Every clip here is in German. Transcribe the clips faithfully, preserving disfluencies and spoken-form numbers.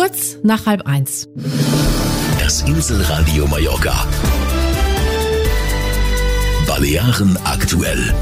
Kurz nach halb eins. Das Inselradio Mallorca. Balearen aktuell.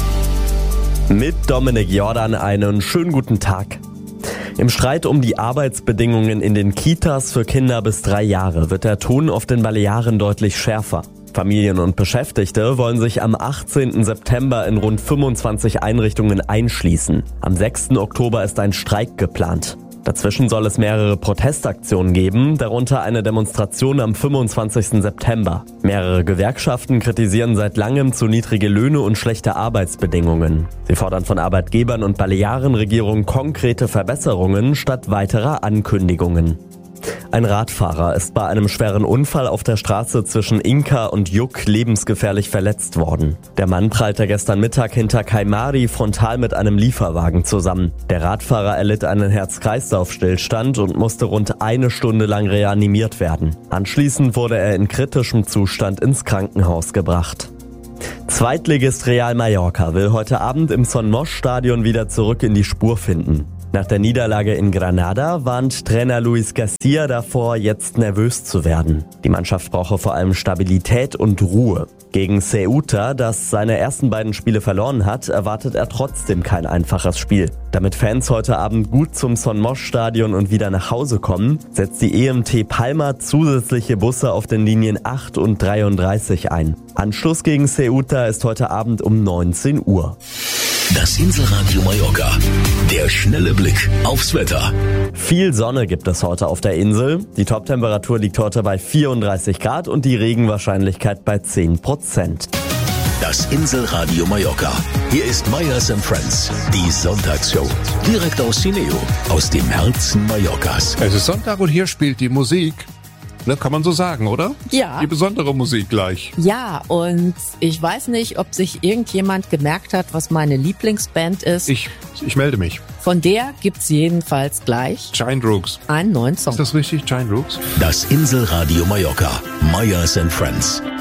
Mit Dominik Jordan einen schönen guten Tag. Im Streit um die Arbeitsbedingungen in den Kitas für Kinder bis drei Jahre wird der Ton auf den Balearen deutlich schärfer. Familien und Beschäftigte wollen sich am achtzehnten September in rund fünfundzwanzig Einrichtungen einschließen. Am sechsten Oktober ist ein Streik geplant. Dazwischen soll es mehrere Protestaktionen geben, darunter eine Demonstration am fünfundzwanzigsten September. Mehrere Gewerkschaften kritisieren seit langem zu niedrige Löhne und schlechte Arbeitsbedingungen. Sie fordern von Arbeitgebern und Balearenregierung konkrete Verbesserungen statt weiterer Ankündigungen. Ein Radfahrer ist bei einem schweren Unfall auf der Straße zwischen Inka und Juk lebensgefährlich verletzt worden. Der Mann prallte gestern Mittag hinter Kaimari frontal mit einem Lieferwagen zusammen. Der Radfahrer erlitt einen Herz-Kreislauf-Stillstand und musste rund eine Stunde lang reanimiert werden. Anschließend wurde er in kritischem Zustand ins Krankenhaus gebracht. Zweitligist Real Mallorca will heute Abend im Son Moix-Stadion wieder zurück in die Spur finden. Nach der Niederlage in Granada warnt Trainer Luis Garcia davor, jetzt nervös zu werden. Die Mannschaft brauche vor allem Stabilität und Ruhe. Gegen Ceuta, das seine ersten beiden Spiele verloren hat, erwartet er trotzdem kein einfaches Spiel. Damit Fans heute Abend gut zum Son Moix-Stadion und wieder nach Hause kommen, setzt die E M T Palma zusätzliche Busse auf den Linien acht und dreiunddreißig ein. Anschluss gegen Ceuta ist heute Abend um neunzehn Uhr. Das Inselradio Mallorca. Der schnelle Blick aufs Wetter. Viel Sonne gibt es heute auf der Insel. Die Toptemperatur liegt heute bei vierunddreißig Grad und die Regenwahrscheinlichkeit bei zehn Prozent. Das Inselradio Mallorca. Hier ist Meyers and Friends, die Sonntagsshow. Direkt aus Cineo, aus dem Herzen Mallorcas. Es ist Sonntag und hier spielt die Musik. Ne, kann man so sagen, oder? Ja. Die besondere Musik gleich. Ja, und ich weiß nicht, ob sich irgendjemand gemerkt hat, was meine Lieblingsband ist. Ich, ich melde mich. Von der gibt's jedenfalls gleich Giant Rooks. einen neuen Song. Ist das richtig, Giant Rooks? Das Inselradio Mallorca. Meyers and Friends.